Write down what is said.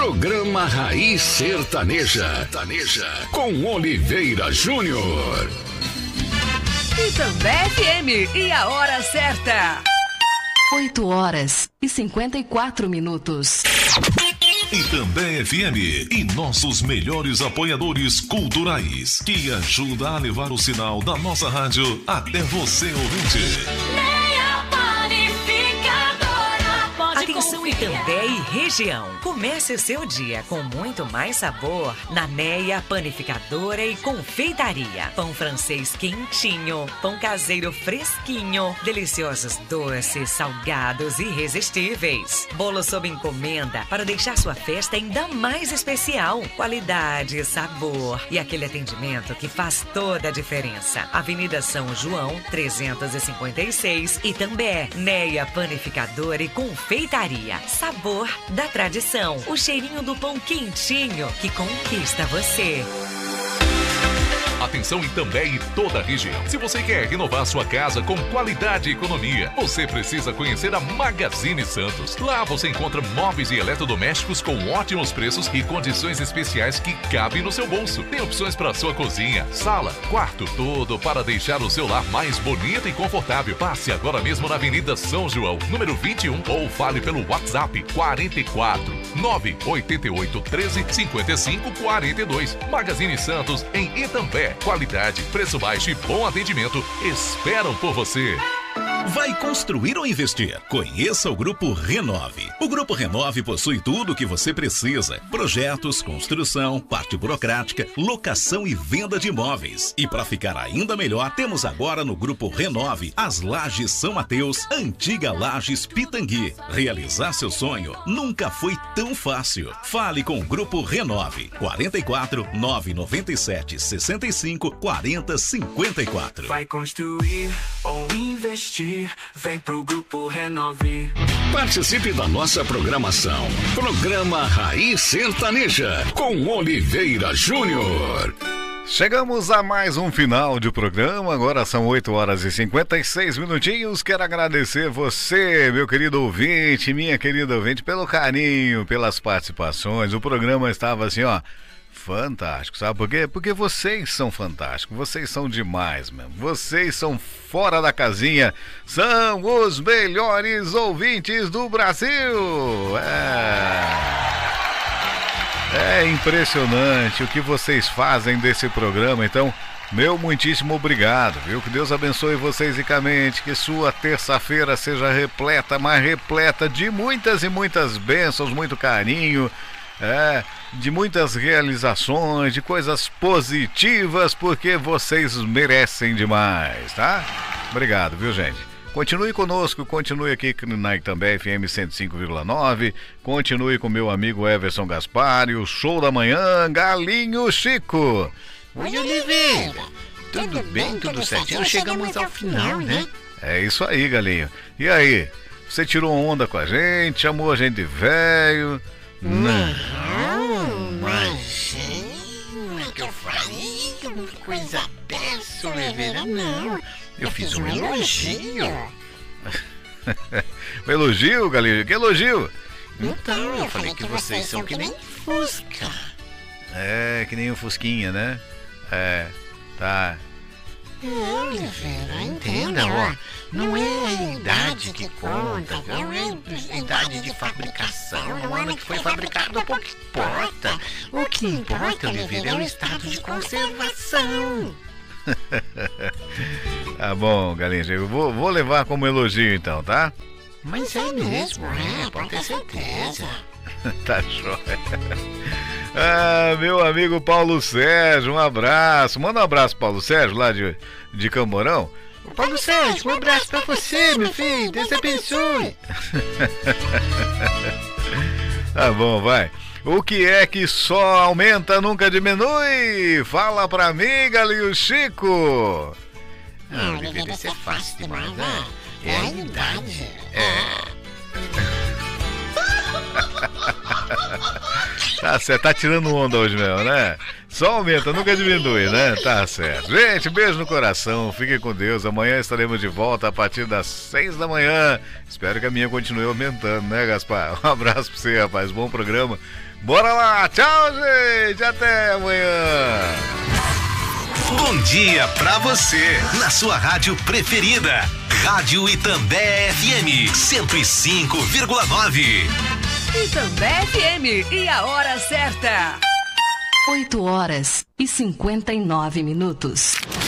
Programa Raiz Sertaneja. Com Oliveira Júnior. Itambé FM e a hora certa. 8h54. Itambé FM e nossos melhores apoiadores culturais que ajudam a levar o sinal da nossa rádio até você, ouvinte. Atenção Itambé e região. Comece o seu dia com muito mais sabor na Neia Panificadora e Confeitaria. Pão francês quentinho, pão caseiro fresquinho, deliciosos doces, salgados e irresistíveis. Bolo sob encomenda para deixar sua festa ainda mais especial. Qualidade, sabor e aquele atendimento que faz toda a diferença. Avenida São João, 356, Itambé. Neia Panificadora e Confeitaria. Sabor da tradição. O cheirinho do pão quentinho que conquista você. Atenção Itambé e toda a região. Se você quer renovar sua casa com qualidade e economia, você precisa conhecer a Magazine Santos. Lá você encontra móveis e eletrodomésticos com ótimos preços e condições especiais que cabem no seu bolso. Tem opções para sua cozinha, sala, quarto, tudo para deixar o seu lar mais bonito e confortável. Passe agora mesmo na Avenida São João, número 21, ou fale pelo WhatsApp 44 988 13 55 42. Magazine Santos em Itambé. Qualidade, preço baixo e bom atendimento esperam por você. Vai construir ou investir? Conheça o Grupo Renove. O Grupo Renove possui tudo o que você precisa: projetos, construção, parte burocrática, locação e venda de imóveis. E para ficar ainda melhor, temos agora no Grupo Renove as Lajes São Mateus, antiga Lajes Pitangui. Realizar seu sonho nunca foi tão fácil. Fale com o Grupo Renove. 44 997 65 40 54. Vai construir ou investir? Vem pro Grupo Renove. Participe da nossa programação. Programa Raiz Sertaneja com Oliveira Júnior. Chegamos a mais um final de programa. Agora são 8h56. Quero agradecer você, meu querido ouvinte, minha querida ouvinte, pelo carinho, pelas participações. O programa estava assim, ó, fantástico, sabe por quê? Porque vocês são fantásticos, vocês são demais mesmo, vocês são fora da casinha, são os melhores ouvintes do Brasil. É impressionante o que vocês fazem desse programa, então, meu muitíssimo obrigado, viu? Que Deus abençoe vocês ricamente, que sua terça-feira seja repleta, mas repleta de muitas e muitas bênçãos, muito carinho, de muitas realizações, de coisas positivas, porque vocês merecem demais, tá? Obrigado, viu, gente? Continue conosco, continue aqui na Itambé FM 105,9, continue com meu amigo Everson Gaspari, o show da manhã, Galinho Chico. Oi, Oliveira. Tudo bem, tudo certinho? Chegamos ao final, né? É isso aí, Galinho. E aí, você tirou onda com a gente, chamou a gente de velho? Não, mas não é que eu falei uma coisa dessa, Oliveira, não. Eu fiz um elogio. Um elogio, Galinho? Que elogio? Então, eu falei que vocês são que nem Fusca. É, que nem o Fusquinha, né? É, tá. Oliveira, entenda, ó. Não é a idade que conta, não é a idade de fabricação, é o ano que foi fabricado, pouco importa. O que importa, Oliveira, é o estado de conservação. Tá bom, Galinha, eu vou levar como elogio então, tá? Mas é mesmo, pode ter certeza. Tá jóia. Meu amigo Paulo Sérgio, um abraço. Manda um abraço, Paulo Sérgio, lá de Camorão. Paulo Sérgio, um abraço pra você, meu filho. Deus abençoe. Tá bom, vai. O que é que só aumenta, nunca diminui? Fala pra mim, Galinho Chico. Oliveira, isso é fácil demais, né? É a idade. Tá certo, tá tirando onda hoje mesmo, né? Só aumenta, nunca diminui, né? Tá certo. Gente, beijo no coração, fiquem com Deus. Amanhã estaremos de volta a partir das 6 da manhã. Espero que a minha continue aumentando, né, Gaspar? Um abraço pra você, rapaz. Bom programa. Bora lá, tchau, gente. Até amanhã. Bom dia pra você, na sua rádio preferida. Rádio Itambé FM 105,9. Itambé FM e a hora certa. 8 horas e 59 minutos.